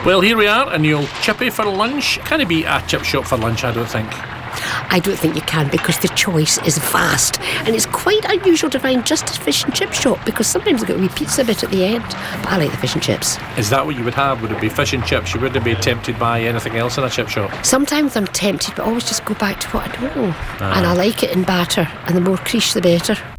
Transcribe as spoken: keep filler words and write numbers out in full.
Well, here we are in the old Chippy for lunch. Can it be a chip shop for lunch? I don't think. I don't think you can, because the choice is vast, and it's quite unusual to find just a fish and chip shop, because sometimes they've got a wee pizza bit at the end. But I like the fish and chips. Is that what you would have? Would it be fish and chips? You wouldn't be tempted by anything else in a chip shop? Sometimes I'm tempted, but always just go back to what I know. Ah. And I like it in batter, and the more quiche the better.